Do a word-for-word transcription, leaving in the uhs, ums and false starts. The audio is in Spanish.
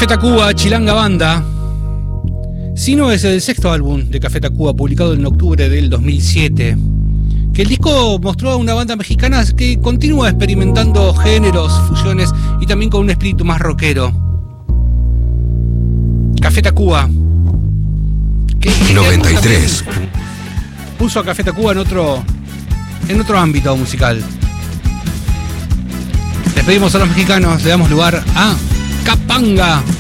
Café Tacuba, Chilanga Banda. Sino es el sexto álbum de Café Tacuba, publicado en octubre del dos mil siete. Que el disco mostró a una banda mexicana que continúa experimentando géneros, fusiones y también con un espíritu más rockero. Café Tacuba. noventa y tres. Puso a Café Tacuba en otro, en otro ámbito musical. Despedimos a los mexicanos, le damos lugar a Capanga.